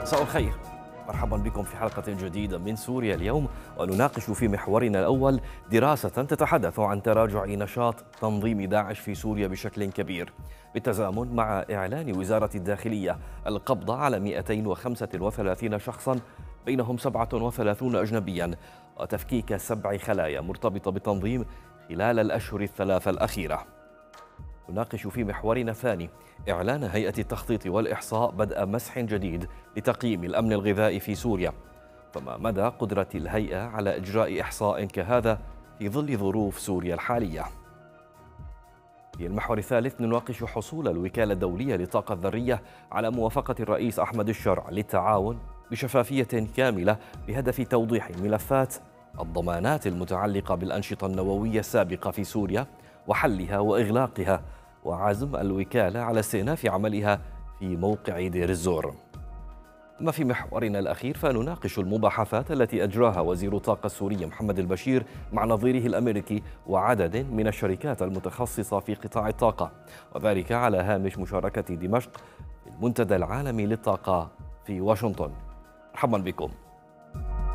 مساء الخير، مرحبا بكم في حلقة جديدة من سوريا اليوم، ونناقش في محورنا الأول دراسة تتحدث عن تراجع نشاط تنظيم داعش في سوريا بشكل كبير، بالتزامن مع إعلان وزارة الداخلية القبض على 235 شخصا بينهم 37 أجنبيا، وتفكيك 7 خلايا مرتبطة بالتنظيم خلال الأشهر الثلاثة الأخيرة. نناقش في محورنا الثاني إعلان هيئة التخطيط والإحصاء بدء مسح جديد لتقييم الأمن الغذائي في سوريا، فما مدى قدرة الهيئة على إجراء إحصاء كهذا في ظل ظروف سوريا الحالية؟ في المحور الثالث نناقش حصول الوكالة الدولية للطاقة الذرية على موافقة الرئيس أحمد الشرع للتعاون بشفافية كاملة بهدف توضيح ملفات الضمانات المتعلقة بالأنشطة النووية السابقة في سوريا وحلها وإغلاقها، وعزم الوكالة على استئناف عملها في موقع دير الزور. أما في محورنا الأخير فنناقش المباحثات التي أجراها وزير الطاقة السوري محمد البشير مع نظيره الأمريكي وعدد من الشركات المتخصصة في قطاع الطاقة، وذلك على هامش مشاركة دمشق في المنتدى العالمي للطاقة في واشنطن. مرحبا بكم.